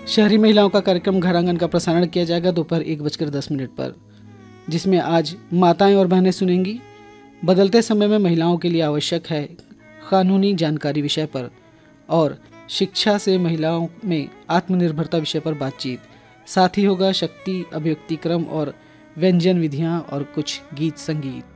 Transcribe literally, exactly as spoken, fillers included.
शहरी महिलाओं का कार्यक्रम घर आंगन का प्रसारण किया जाएगा दोपहर एक बजकर दस मिनट पर, जिसमें आज माताएं और बहनें सुनेंगी बदलते समय में महिलाओं के लिए आवश्यक है कानूनी जानकारी विषय पर और शिक्षा से महिलाओं में आत्मनिर्भरता विषय पर बातचीत। साथ ही होगा शक्ति अभिव्यक्ति क्रम और व्यंजन विधियां और कुछ गीत संगीत।